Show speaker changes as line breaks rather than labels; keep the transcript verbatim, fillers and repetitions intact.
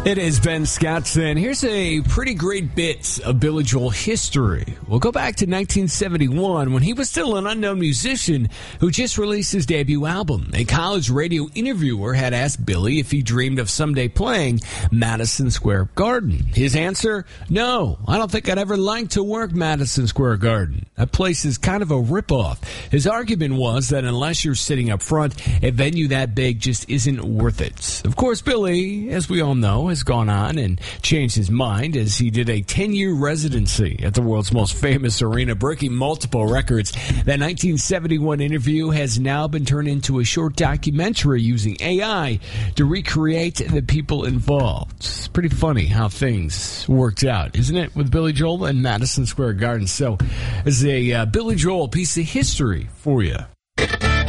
It is Ben Scottson. Here's a pretty great bit of Billy Joel history. We'll go back to nineteen seventy-one when he was still an unknown musician who just released his debut album. A college radio interviewer had asked Billy if he dreamed of someday playing Madison Square Garden. His answer, no, I don't think I'd ever like to work Madison Square Garden. That place is kind of a ripoff. His argument was that unless you're sitting up front, a venue that big just isn't worth it. Of course, Billy, as we all know, has gone on and changed his mind as he did a ten-year residency at the world's most famous arena, breaking multiple records. That nineteen seventy-one interview has now been turned into a short documentary using A I to recreate the people involved. It's pretty funny how things worked out, isn't it, with Billy Joel and Madison Square Garden? So, as a uh, Billy Joel piece of history for you.